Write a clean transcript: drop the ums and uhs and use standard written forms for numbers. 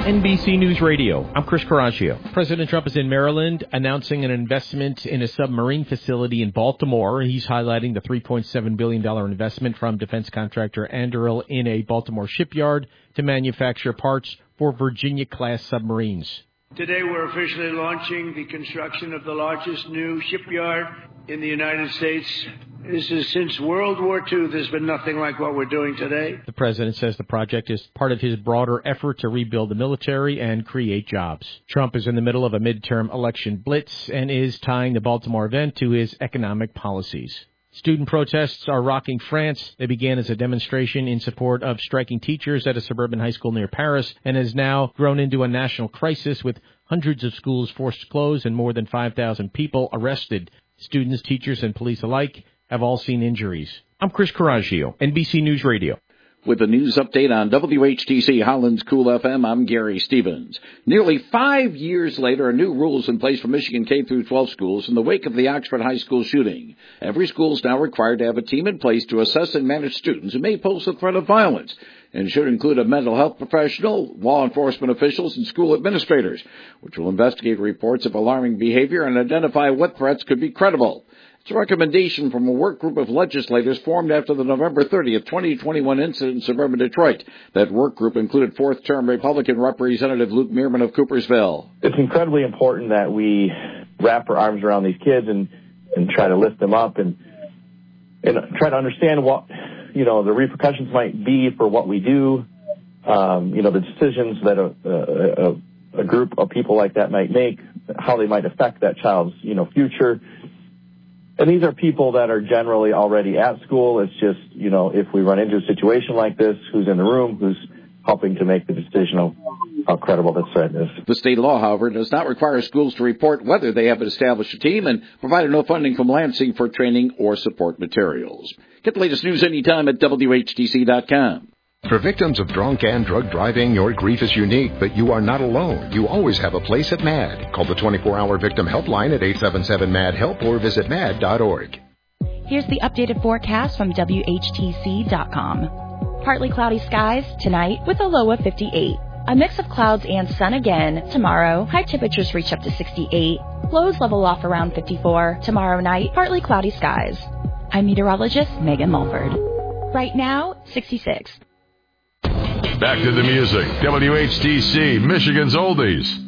NBC News Radio. I'm Chris Coraggio. President Trump is in Maryland announcing an investment in a submarine facility in Baltimore. He's highlighting the $3.7 billion investment from defense contractor Anduril in a Baltimore shipyard to manufacture parts for Virginia-class submarines. Today we're officially launching the construction of the largest new shipyard in the United States. This is since World War II, there's been nothing like what we're doing today. The president says the project is part of his broader effort to rebuild the military and create jobs. Trump is in the middle of a midterm election blitz and is tying the Baltimore event to his economic policies. Student protests are rocking France. They began as a demonstration in support of striking teachers at a suburban high school near Paris and has now grown into a national crisis with hundreds of schools forced to close and more than 5,000 people arrested. Students, teachers, and police alike have all seen injuries. I'm Chris Coraggio, NBC News Radio. With the news update on WHTC Holland's Cool FM, I'm Gary Stevens. Nearly 5 years later, a new rule is in place for Michigan K-12 schools in the wake of the Oxford High School shooting. Every school is now required to have a team in place to assess and manage students who may pose a threat of violence, and should include a mental health professional, law enforcement officials, and school administrators, which will investigate reports of alarming behavior and identify what threats could be credible. It's a recommendation from a work group of legislators formed after the November 30th, 2021 incident in suburban Detroit. That work group included fourth-term Republican Representative Luke Meerman of Coopersville. It's incredibly important that we wrap our arms around these kids and try to lift them up and try to understand what, the repercussions might be for what we do, the decisions that a group of people like that might make, how they might affect that child's, future. And these are people that are generally already at school. It's just, if we run into a situation like this, who's in the room, who's helping to make the decision of how credible this threat is. The state law, however, does not require schools to report whether they have established a team and provided no funding from Lansing for training or support materials. Get the latest news anytime at WHTC.com. For victims of drunk and drug driving, your grief is unique, but you are not alone. You always have a place at MAD. Call the 24-hour victim helpline at 877-MAD-HELP or visit MAD.org. Here's the updated forecast from WHTC.com. Partly cloudy skies tonight with a low of 58. A mix of clouds and sun again. Tomorrow, high temperatures reach up to 68. Lows level off around 54. Tomorrow night, partly cloudy skies. I'm meteorologist Megan Mulford. Right now, 66. Back to the music. WHTC, Michigan's Oldies.